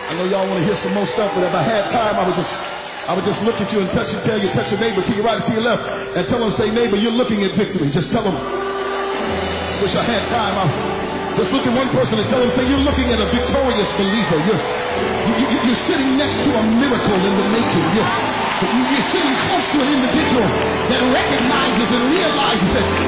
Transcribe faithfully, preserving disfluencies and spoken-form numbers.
I know y'all want to hear some more stuff, but if I had time, I would just, I would just look at you and touch and tell you, touch your neighbor to your right and to your left, and tell them, say, neighbor, you're looking at victory. Just tell them. Wish I had time. I just look at one person and tell them, say, you're looking at a victorious believer. You're, you, you, you're sitting next to a miracle in the making. You're, you're sitting close to an individual that recognizes and realizes that